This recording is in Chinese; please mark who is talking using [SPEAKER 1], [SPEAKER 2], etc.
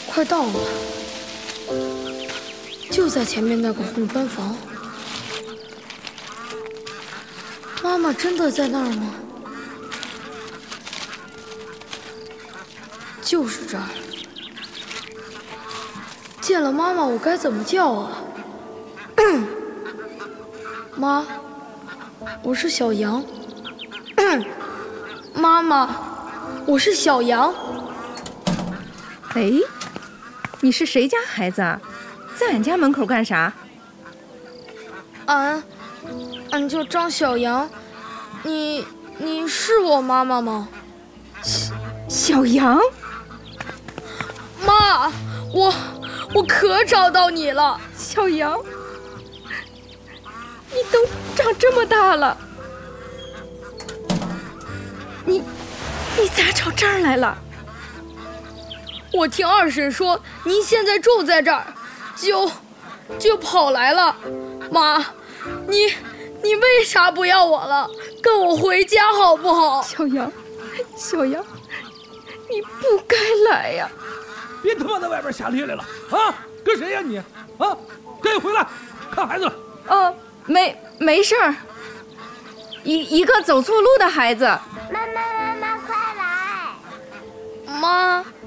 [SPEAKER 1] 快到了，就在前面那个红砖房。妈妈真的在那儿吗？就是这儿。见了妈妈，我该怎么叫啊？妈，我是小羊。妈妈，我是小羊。
[SPEAKER 2] 哎，你是谁家孩子啊？在俺家门口干啥？
[SPEAKER 1] 俺叫张小羊。你是我妈妈吗？
[SPEAKER 2] 小羊？
[SPEAKER 1] 妈，我可找到你了。
[SPEAKER 2] 小羊，你都长这么大了，你咋找这儿来了？
[SPEAKER 1] 我听二婶说您现在住在这儿，就跑来了。妈，你为啥不要我了？跟我回家好不好？
[SPEAKER 2] 小羊，你不该来呀！
[SPEAKER 3] 别他妈在外边瞎咧咧了啊！跟谁呀你？啊，赶紧回来看孩子了。
[SPEAKER 2] 没事儿，一个走错路的孩子。
[SPEAKER 4] 妈妈，快来！
[SPEAKER 1] 妈。